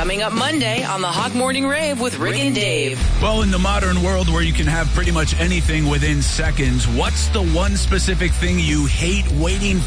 Coming up Monday on the Hawk Morning Rave with Rick and Dave. Well, in the modern world where you can have pretty much anything within seconds, what's the one specific thing you hate waiting